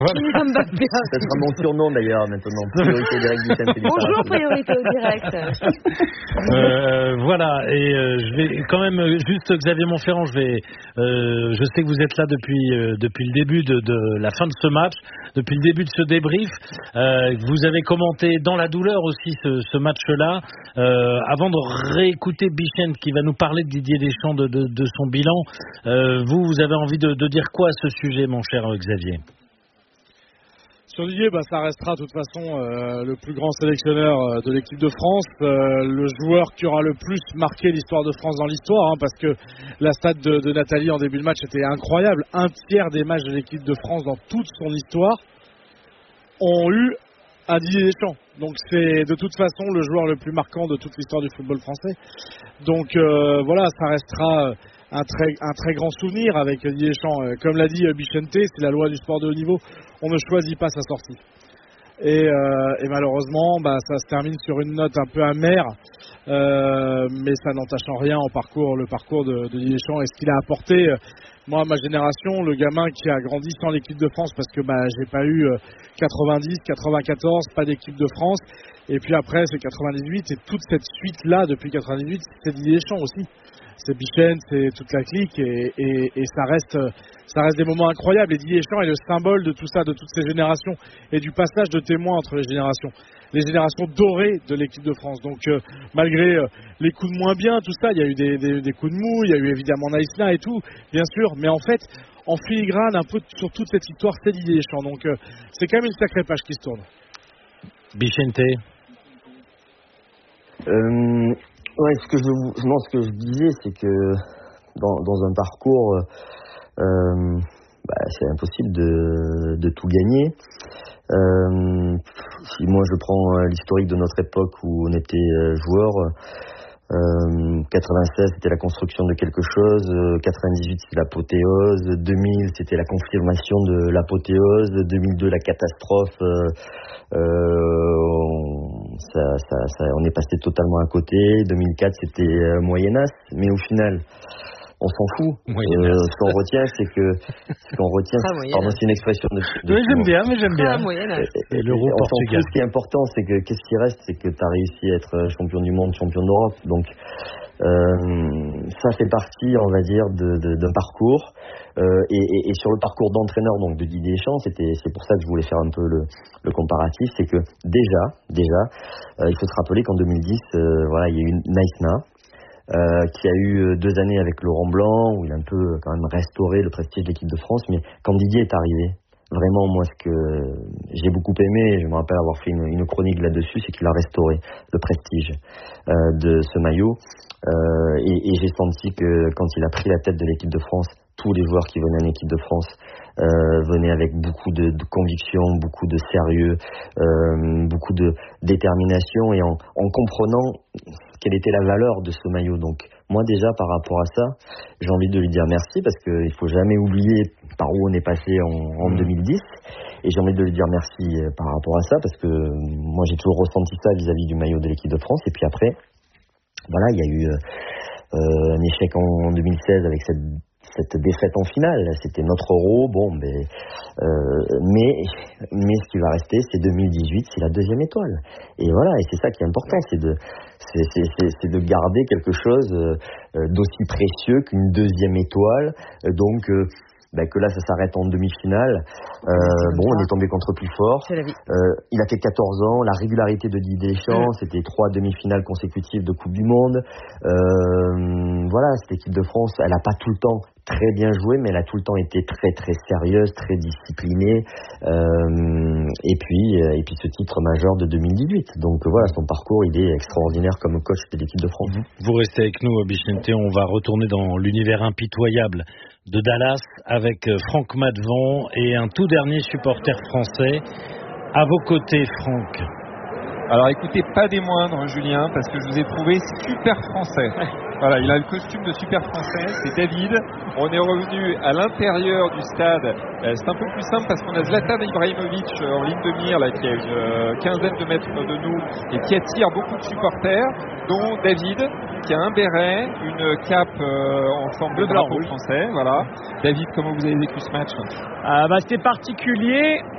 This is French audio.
Kylian Mbappé. Ça sera mon surnom d'ailleurs maintenant. Priorité directe du CNC. Bonjour, priorité au direct. Voilà, et je vais quand même juste Xavier Montferrand, je sais que vous êtes là depuis le début de la fin de ce match, depuis le début de ce débrief. Vous avez commenté dans la douleur aussi ce match-là. Avant de réécouter Bichente qui va nous parler de Didier Deschamps, de son bilan, vous avez envie de dire quoi à ce sujet, mon cher Xavier? Sur Didier, ça restera de toute façon le plus grand sélectionneur de l'équipe de France, le joueur qui aura le plus marqué l'histoire de France dans l'histoire, parce que la stat de Nathalie en début de match était incroyable. Un tiers des matchs de l'équipe de France dans toute son histoire ont eu un Didier Deschamps. Donc c'est de toute façon le joueur le plus marquant de toute l'histoire du football français. Donc voilà, ça restera un très grand souvenir avec Didier Deschamps. Comme l'a dit Bichente, c'est la loi du sport de haut niveau. On ne choisit pas sa sortie. Et malheureusement, ça se termine sur une note un peu amère, mais ça n'entache en rien le parcours de Didier Deschamps et ce qu'il a apporté. Moi, ma génération, le gamin qui a grandi sans l'équipe de France, parce que j'ai pas eu 90, 94, pas d'équipe de France. Et puis après, c'est 98 et toute cette suite-là depuis 98, c'est Didier Deschamps aussi. C'est Bichente, c'est toute la clique et ça reste des moments incroyables. Et Didier Deschamps est le symbole de tout ça, de toutes ces générations et du passage de témoins entre les générations dorées de l'équipe de France. Donc malgré les coups de moins bien, tout ça, il y a eu des coups de mou, il y a eu évidemment Naïsna et tout, bien sûr. Mais en fait, en filigrane, un peu sur toute cette histoire, c'est Didier Deschamps. Donc c'est quand même une sacrée page qui se tourne. Bichente. Ouais, ce que je disais, c'est que dans un parcours, c'est impossible de tout gagner. Si moi je prends l'historique de notre époque où on était joueur, 96 c'était la construction de quelque chose, 98 c'était l'apothéose, 2000 c'était la confirmation de l'apothéose, 2002 la catastrophe. On est passé totalement à côté. 2004 c'était Moyen-Âge, mais au final on s'en fout. Ce qu'on retient, c'est une expression de oui, j'aime bien. Et l'Euro Portugal. Ce qui est important, c'est que qu'est-ce qui reste, c'est que tu as réussi à être champion du monde, champion d'Europe. Donc ça fait partie, on va dire, d'un parcours. Et sur le parcours d'entraîneur donc de Didier Deschamps, c'est pour ça que je voulais faire un peu le comparatif, c'est que déjà, il faut se rappeler qu'en 2010, il y a eu Naïsna. Qui a eu 2 années avec Laurent Blanc où il a un peu quand même restauré le prestige de l'équipe de France, mais quand Didier est arrivé, vraiment moi ce que j'ai beaucoup aimé, je me rappelle avoir fait une chronique là-dessus, c'est qu'il a restauré le prestige de ce maillot et j'ai senti que quand il a pris la tête de l'équipe de France, tous les joueurs qui venaient en équipe de France venaient avec beaucoup de conviction, beaucoup de sérieux, beaucoup de détermination et en comprenant quelle était la valeur de ce maillot. Donc moi déjà par rapport à ça, j'ai envie de lui dire merci parce qu'il ne faut jamais oublier par où on est passé en 2010 et j'ai envie de lui dire merci par rapport à ça parce que moi j'ai toujours ressenti ça vis-à-vis du maillot de l'équipe de France. Et puis après, il y a eu un échec en 2016 avec cette défaite en finale, c'était notre Euro, mais ce qui va rester, c'est 2018, c'est la 2e étoile. Et voilà, et c'est ça qui est important, c'est de garder quelque chose d'aussi précieux qu'une 2e étoile. Donc que là ça s'arrête en demi-finale. On est tombé contre plus fort. Il a fait 14 ans, la régularité de Didier Deschamps, c'était 3 demi-finales consécutives de Coupe du Monde. Cette équipe de France, elle n'a pas tout le temps très bien joué, mais elle a tout le temps été très très sérieuse, très disciplinée. Et puis ce titre majeur de 2018. Donc son parcours il est extraordinaire comme coach de l'équipe de France. Vous restez avec nous, Bichente. On va retourner dans l'univers impitoyable de Dallas avec Franck Maddevant et un tout dernier supporter français. À vos côtés, Franck. Alors écoutez, pas des moindres, Julien, parce que je vous ai trouvé super français. Voilà, il a le costume de super français, c'est David. On est revenu à l'intérieur du stade. C'est un peu plus simple parce qu'on a Zlatan Ibrahimovic en ligne de mire, là, qui est une quinzaine de mètres de nous et qui attire beaucoup de supporters, dont David, qui a un béret, une cape en forme de drapeau français. Voilà. David, comment vous avez vécu ce match ? C'était particulier.